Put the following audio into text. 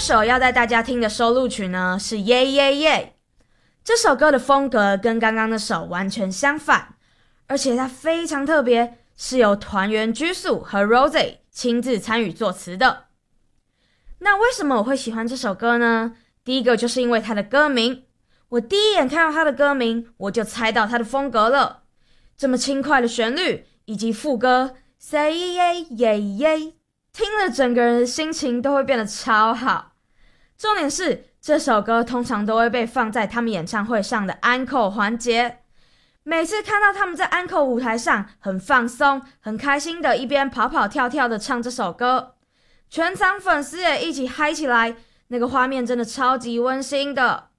首要带大家听的收录曲呢是 Yeah Yeah Yeah。 这首歌的风格跟刚刚那首完全相反，而且它非常特别，是由团员居宿和 Rosé 亲自参与作词的。那为什么我会喜欢这首歌呢？第一个就是因为它的歌名，我第一眼看到它的歌名，我就猜到它的风格了。这么轻快的旋律以及副歌 Say Yeah Yeah Yeah， 听了整个人的心情都会变得超好。重点是这首歌通常都会被放在他们演唱会上的安可环节，每次看到他们在安可舞台上很放松很开心的一边跑跑跳跳的唱这首歌，全场粉丝也一起嗨起来，那个画面真的超级温馨的。